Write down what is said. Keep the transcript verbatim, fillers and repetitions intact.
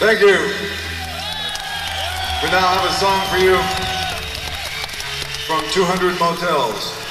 Thank you. We now have a song for you from two hundred Motels.